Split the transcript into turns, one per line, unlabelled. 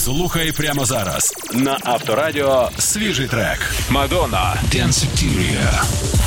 Слухай прямо зараз на Авторадіо свіжий трек. Мадонна, Danceteria.